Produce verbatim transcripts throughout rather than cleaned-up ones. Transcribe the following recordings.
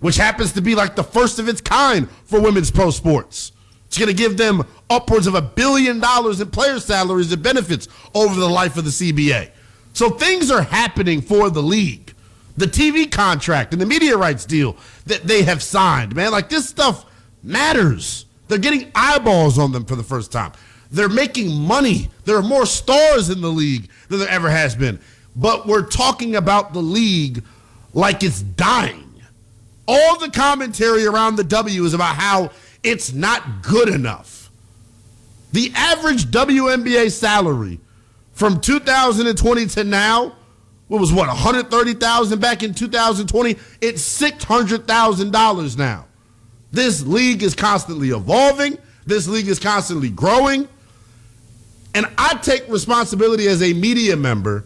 which happens to be like the first of its kind for women's pro sports. It's going to give them upwards of a billion dollars in player salaries and benefits over the life of the C B A. So things are happening for the league. The T V contract and the media rights deal that they have signed, man, like this stuff matters. They're getting eyeballs on them for the first time. They're making money. There are more stars in the league than there ever has been. But we're talking about the league like it's dying. All the commentary around the W is about how it's not good enough. The average W N B A salary from two thousand twenty to now, what was what, one hundred thirty thousand dollars back in two thousand twenty? It's six hundred thousand dollars now. This league is constantly evolving. This league is constantly growing. And I take responsibility as a media member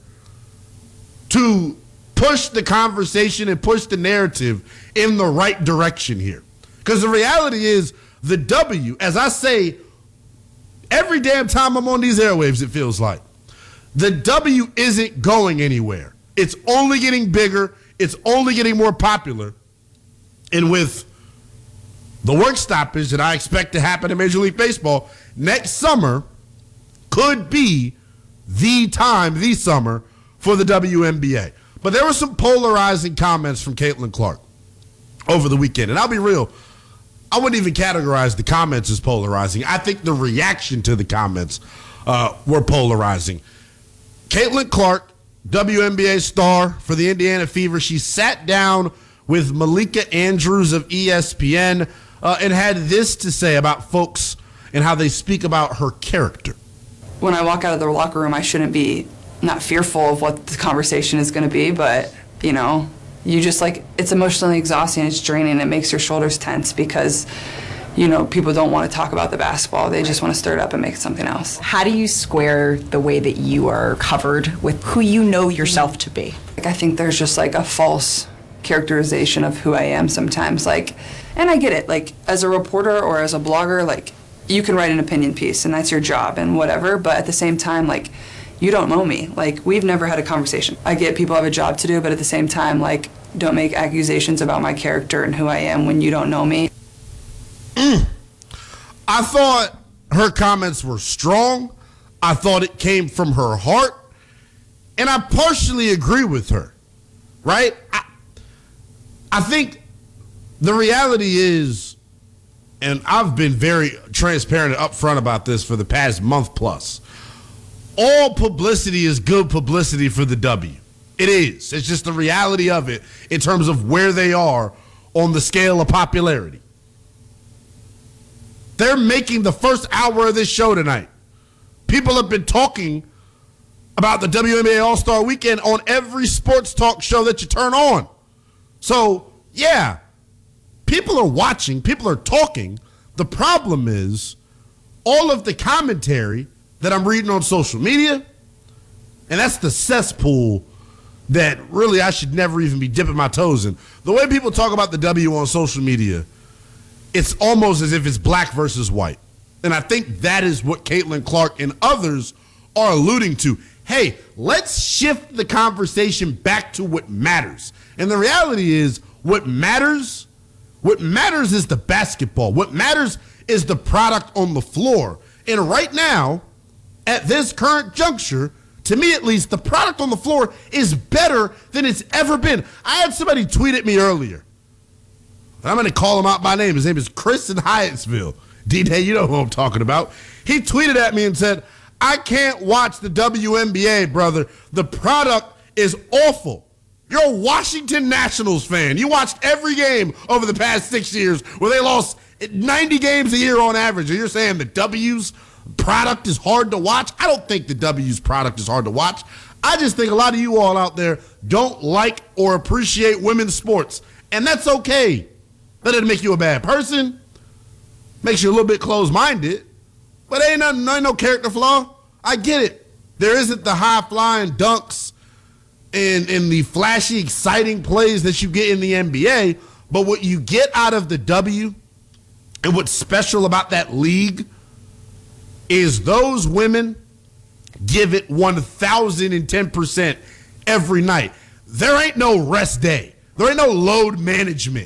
to push the conversation and push the narrative in the right direction here. Because the reality is, the W, as I say, every damn time I'm on these airwaves, it feels like, the W isn't going anywhere. It's only getting bigger. It's only getting more popular. And with the work stoppage that I expect to happen in Major League Baseball, next summer could be the time, the summer, for the W N B A. But there were some polarizing comments from Caitlin Clark over the weekend. And I'll be real, I wouldn't even categorize the comments as polarizing. I think the reaction to the comments uh, were polarizing. Caitlin Clark, W N B A star for the Indiana Fever, she sat down with Malika Andrews of E S P N uh, and had this to say about folks and how they speak about her character. When I walk out of the locker room, I shouldn't be not fearful of what the conversation is going to be, but, you know, you just, like, it's emotionally exhausting, it's draining, it makes your shoulders tense because, you know, people don't want to talk about the basketball. They just want to stir it up and make it something else. How do you square the way that you are covered with who you know yourself to be? Like, I think there's just, like, a false characterization of who I am sometimes. Like, and I get it. Like, as a reporter or as a blogger, like, you can write an opinion piece, and that's your job and whatever. But at the same time, like, you don't know me. Like, we've never had a conversation. I get people have a job to do, but at the same time, like, don't make accusations about my character and who I am when you don't know me. Mm. I thought her comments were strong. I thought it came from her heart. And I partially agree with her, right? I, I think the reality is, and I've been very transparent and upfront about this for the past month plus, all publicity is good publicity for the W. It is. It's just the reality of it in terms of where they are on the scale of popularity. They're making the first hour of this show tonight. People have been talking about the W N B A All-Star Weekend on every sports talk show that you turn on. So, yeah, people are watching. People are talking. The problem is all of the commentary that I'm reading on social media, and that's the cesspool that really I should never even be dipping my toes in. The way people talk about the W on social media, it's almost as if it's black versus white. And I think that is what Caitlin Clark and others are alluding to. Hey, let's shift the conversation back to what matters. And the reality is what matters, what matters is the basketball. What matters is the product on the floor. And right now, at this current juncture, to me at least, the product on the floor is better than it's ever been. I had somebody tweet at me earlier. I'm going to call him out by name. His name is Chris in Hyattsville. D-Day, you know who I'm talking about. He tweeted at me and said, I can't watch the W N B A, brother. The product is awful. You're a Washington Nationals fan. You watched every game over the past six years where they lost ninety games a year on average. And you're saying the W's product is hard to watch? I don't think the W's product is hard to watch. I just think a lot of you all out there don't like or appreciate women's sports. And that's okay. That doesn't make you a bad person. Makes you a little bit closed-minded. But ain't nothing, ain't no character flaw. I get it. There isn't the high-flying dunks and, and the flashy, exciting plays that you get in the N B A. But what you get out of the W and what's special about that league is those women give it one thousand ten percent every night. There ain't no rest day. There ain't no load management.